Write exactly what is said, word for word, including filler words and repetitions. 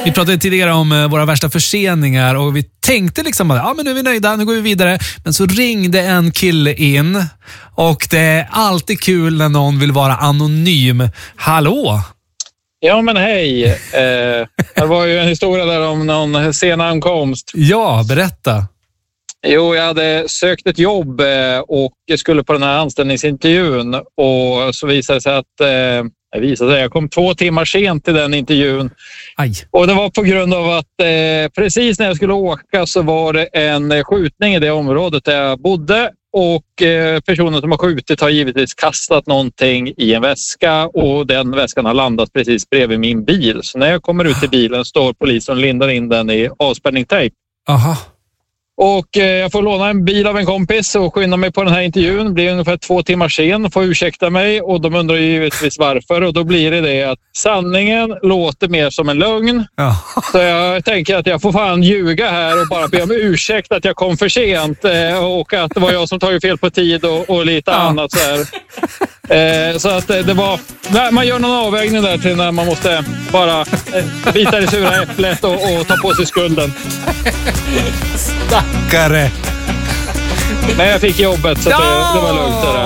Vi pratade tidigare om uh, våra värsta förseningar och vi tänkte liksom att ja, men nu är vi nöjda, nu går vi vidare. Men så ringde en kille in och det är alltid kul när någon vill vara anonym. Hallå? Ja, men hej. Eh, det var ju en historia där om någon sen ankomst. Ja, berätta. Jo, jag hade sökt ett jobb och skulle på den här anställningsintervjun och så visade det sig att eh, jag, visade sig, jag kom två timmar sent till den intervjun. Aj. Och det var på grund av att eh, precis när jag skulle åka så var det en skjutning i det området där jag bodde och eh, personen som har skjutit har givetvis kastat någonting i en väska och den väskan har landat precis bredvid min bil. Så när jag kommer ut i bilen står polisen och lindar in den i avspärrningstejp. Aha. Och eh, jag får låna en bil av en kompis och skynda mig på den här intervjun. Blir ungefär två timmar sen, får ursäkta mig och de undrar givetvis varför. Och då blir det det att sanningen låter mer som en lögn. Ja. Så jag tänker att jag får fan ljuga här och bara be om ursäkt att jag kom för sent eh, och att det var jag som tagit fel på tid och, och lite ja. annat så här. Eh, så att det var, man gör någon avvägning där till när man måste bara eh, bita det sura äpplet och, och ta på sig skulden. Stackare. Men jag fick jobbet så ja! det, det var lugnt det där.